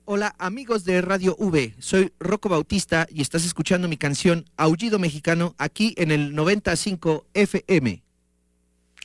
Hola amigos de Radio V, soy Rocco Bautista y estás escuchando mi canción Aullido Mexicano aquí en el 95 FM.